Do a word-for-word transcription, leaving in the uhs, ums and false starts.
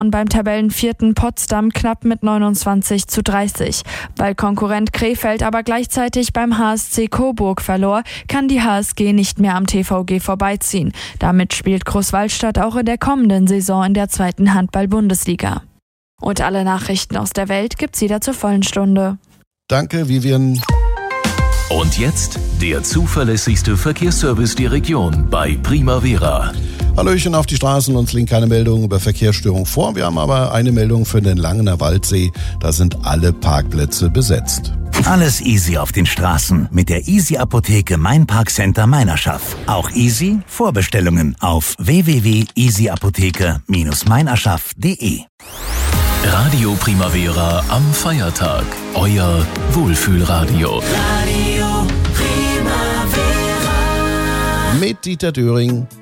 beim Tabellenvierten Potsdam knapp mit neunundzwanzig zu dreißig. Weil Konkurrent Krefeld aber gleichzeitig beim H S C Coburg verlor, kann die H S G nicht mehr am T V G vorbeiziehen. Damit spielt Großwallstadt auch in der kommenden Saison in der zweiten Handball-Bundesliga. Und alle Nachrichten aus der Welt gibt's wieder zur vollen Stunde. Danke, Vivian. Und jetzt der zuverlässigste Verkehrsservice der Region bei Primavera. Hallöchen auf die Straßen, uns liegen keine Meldungen über Verkehrsstörungen vor. Wir haben aber eine Meldung für den Langener Waldsee. Da sind alle Parkplätze besetzt. Alles easy auf den Straßen mit der Easy Apotheke Mein Parkcenter Meinerschaft. Auch easy Vorbestellungen auf w w w punkt easy apotheke Bindestrich meinerschaft punkt de. Radio Primavera am Feiertag. Euer Wohlfühlradio. Radio Primavera. Mit Dieter Döring.